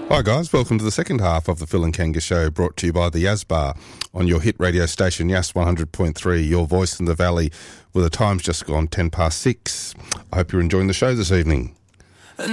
Hi guys, welcome to the second half of the Phil and Kanga Show, brought to you by the Yas Bar on your hit radio station Yas 100.3, your voice in the valley, where the time's just gone 6:10. I hope you're enjoying the show this evening.